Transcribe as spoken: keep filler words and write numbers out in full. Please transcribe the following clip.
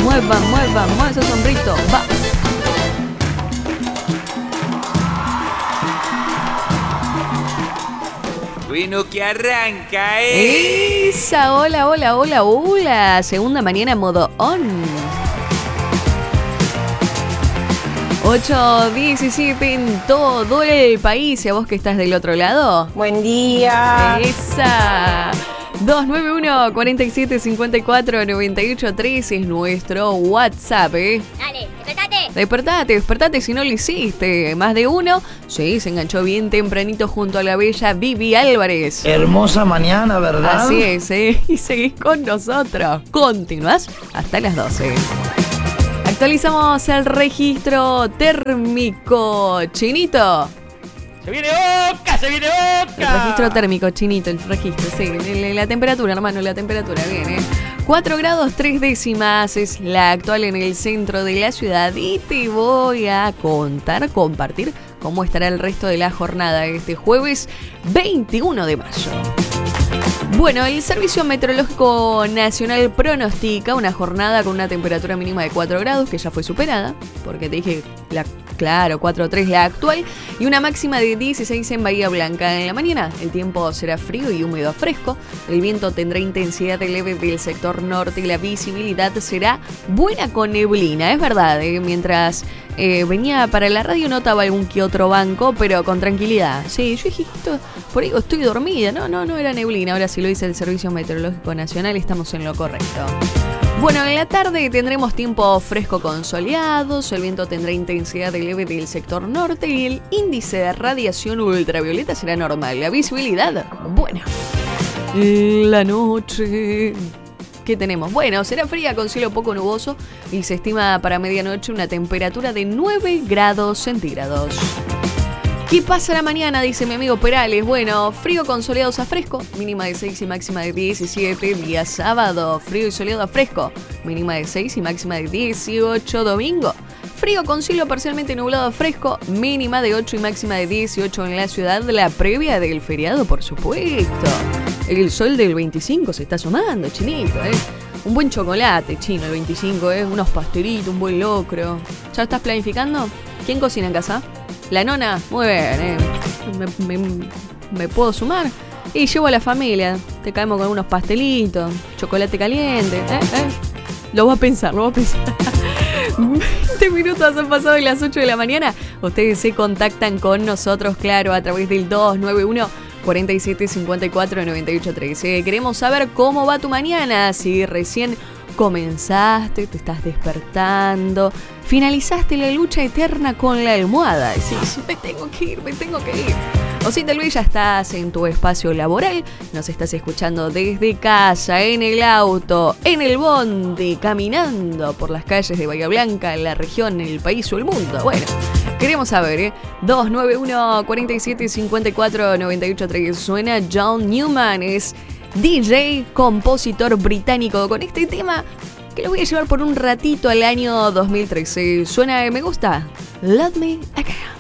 Muevan, muevan, muevan ese sombrito. Va. Bueno, que arranca, ¿eh? Esa, hola, hola, hola, hola. Segunda mañana modo on. ocho diecisiete en todo el país. ¿Y a vos que estás del otro lado? Buen día. Esa. dos nueve uno, cuatro siete, cinco cuatro, nueve ocho tres es nuestro WhatsApp, ¿eh? Dale, despertate. Despertate, despertate si no lo hiciste. Más de uno, sí, se enganchó bien tempranito junto a la bella Vivi Álvarez. Hermosa mañana, ¿verdad? Así es, ¿eh? Y seguís con nosotros. Continuás hasta las doce. Actualizamos el registro térmico. Chinito. ¡Se viene Boca! ¡Se viene Boca! El registro térmico, Chinito, el registro, sí. La, la temperatura, hermano, la temperatura, bien, ¿eh? cuatro grados tres décimas es la actual en el centro de la ciudad. Y te voy a contar, compartir cómo estará el resto de la jornada este jueves veintiuno de mayo. Bueno, el Servicio Meteorológico Nacional pronostica una jornada con una temperatura mínima de cuatro grados, que ya fue superada, porque te dije, la, claro, cuatro tres la actual, y una máxima de dieciséis en Bahía Blanca. En la mañana el tiempo será frío y húmedo fresco, el viento tendrá intensidad leve del sector norte y la visibilidad será buena con neblina. Es verdad, ¿eh? Mientras eh, venía para la radio notaba algún que otro banco, pero con tranquilidad. Sí, yo dije, esto, por ahí estoy dormida. No, no, no era neblina, ahora sí lo dice el Servicio Meteorológico Nacional, estamos en lo correcto. Bueno, en la tarde tendremos tiempo fresco con soleados, el viento tendrá intensidad leve del sector norte y el índice de radiación ultravioleta será normal. La visibilidad, buena. La noche, ¿qué tenemos? Bueno, será fría con cielo poco nuboso y se estima para medianoche una temperatura de nueve grados centígrados. ¿Qué pasa la mañana? Dice mi amigo Perales. Bueno, frío con soleados a fresco, mínima de seis y máxima de diecisiete. Día sábado, frío y soleado a fresco, mínima de seis y máxima de dieciocho. Domingo, frío con cielo parcialmente nublado a fresco, mínima de ocho y máxima de dieciocho en la ciudad. La previa del feriado, por supuesto. El sol del veinticinco se está asomando, Chinito, ¿eh? Un buen chocolate, Chino, el veinticinco, ¿eh? Unos pastelitos, un buen locro. ¿Ya estás planificando? ¿Quién cocina en casa? La nona, muy bien, ¿eh? me, me, me puedo sumar y llevo a la familia. Te caemos con unos pastelitos, chocolate caliente, ¿eh? ¿eh? Lo voy a pensar, lo voy a pensar. veinte minutos han pasado de las ocho de la mañana. Ustedes se contactan con nosotros, claro, a través del dos nueve uno, cuatro siete, cinco cuatro, nueve ocho tres. Queremos saber cómo va tu mañana, si recién comenzaste, te estás despertando, finalizaste la lucha eterna con la almohada. Decís, me tengo que ir, me tengo que ir. O si tal vez ya estás en tu espacio laboral, nos estás escuchando desde casa, en el auto, en el bondi, caminando por las calles de Bahía Blanca, en la región, en el país o el mundo. Bueno, queremos saber, ¿eh? dos nueve uno, cuatro siete, cinco cuatro, nueve ocho tres. Suena John Newman, es D J, compositor británico, con este tema que lo voy a llevar por un ratito al año dos mil trece. Suena, me gusta, Love Me Again.